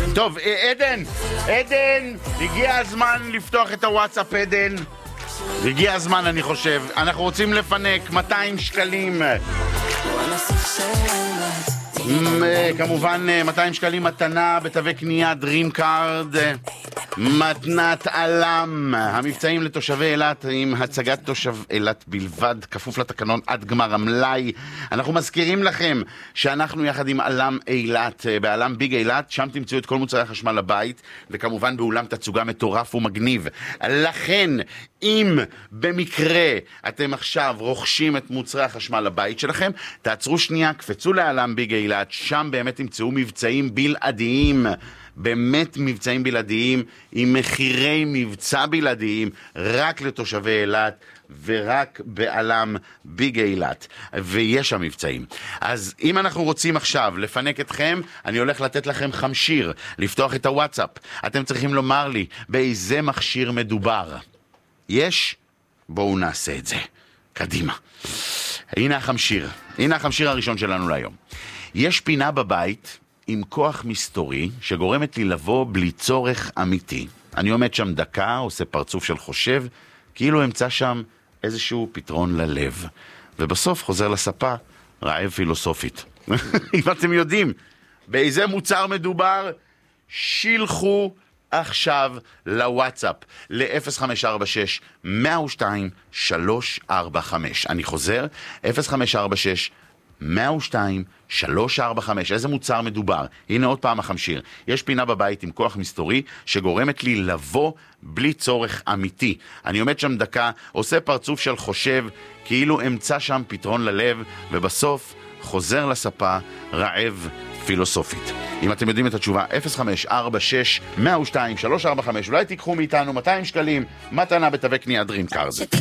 טוב, עדן, הגיע הזמן לפתוח את הוואטסאפ, עדן. הגיע הזמן, אני חושב. אנחנו רוצים לפנק 200 שקלים. כמובן 200 שקלים מתנה בתווי קנייה דרים קארד, מתנת אלם, המבצעים לתושבי אילת עם הצגת תושב אילת בלבד, כפוף לתקנון עד גמר המלאי. אנחנו מזכירים לכם שאנחנו יחד עם אלם אילת, באלם ביג אילת, שם תמצאו את כל מוצרי החשמל לבית, וכמובן באולם תצוגה מטורף ומגניב. לכן, אם במקרה אתם עכשיו רוכשים את מוצרי החשמל לבית שלכם, תעצרו שנייה, קפצו לאלם ביג אילת, שם באמת תמצאו מבצעים בלעדיים, באמת מבצעים בלעדיים, עם מחירי מבצע בלעדיים, רק לתושבי אילת, ורק באלם ביג אילת, ויש שם מבצעים. אז אם אנחנו רוצים עכשיו לפנק אתכם, אני הולך לתת לכם חמשיר, לפתוח את הוואטסאפ. אתם צריכים לומר לי באיזה מכשיר מדובר. יש? בואו נעשה את זה. קדימה. הנה החמשיר הראשון שלנו להיום. יש פינה בבית עם כוח מסתורי שגורמת לי לבוא בלי צורך אמיתי. אני עומד שם דקה, עושה פרצוף של חושב, כאילו אמצא שם איזשהו פתרון ללב. ובסוף חוזר לספה, רעב פילוסופית. אם אתם יודעים באיזה מוצר מדובר, שילחו עכשיו לוואטסאפ ל-0546-102-345. אני חוזר, 0546-102-345. איזה מוצר מדובר? הנה עוד פעם החמשיר. יש פינה בבית עם כוח מסתורי שגורמת לי לבוא בלי צורך אמיתי. אני עומד שם דקה, עושה פרצוף של חושב, כאילו אמצא שם פתרון ללב, ובסוף חוזר לספה רעב פילוסופית. אם אתם יודעים את התשובה, 0546-102-345, אולי תיקחו מאיתנו 200 שקלים מתנה בתווי קנייה דרים קארד.